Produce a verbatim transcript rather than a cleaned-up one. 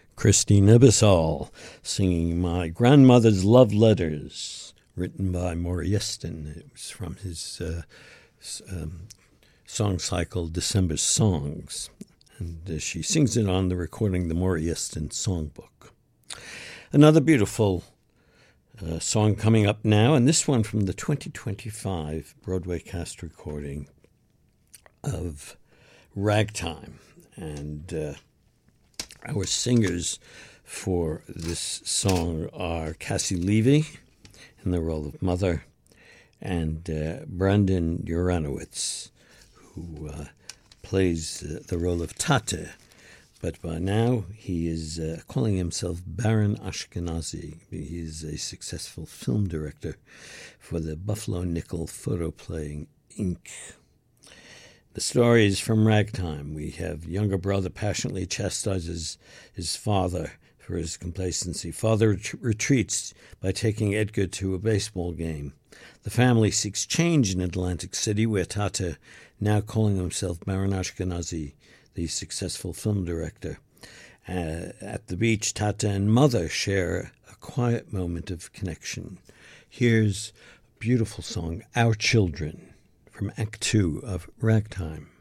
Christina Bissall singing My Grandmother's Love Letters, written by Maury Yeston. It was from his uh, um, song cycle, December Songs. And uh, she sings it on the recording, the Maury Yeston Songbook. Another beautiful uh, song coming up now, and this one from the twenty twenty-five Broadway cast recording of Ragtime. And uh, our singers for this song are Cassie Levy in the role of Mother, and uh, Brandon Uranowitz, who uh, plays uh, the role of Tate. But by now he is uh, calling himself Baron Ashkenazi. He is a successful film director for the Buffalo Nickel Photoplay Incorporated. The story is from Ragtime. We have younger brother passionately chastises his father for his complacency. Father ret- retreats by taking Edgar to a baseball game. The family seeks change in Atlantic City, where Tate, now calling himself Baron Ashkenazi, the successful film director. Uh, at the beach, Tate and Mother share a quiet moment of connection. Here's a beautiful song, Our Children, from Act Two of Ragtime.